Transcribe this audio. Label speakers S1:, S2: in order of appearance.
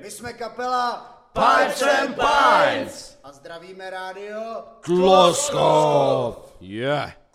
S1: My jsme kapela
S2: Pipes and Pints
S1: a zdravíme rádio
S2: Tloskov.
S3: Yeah.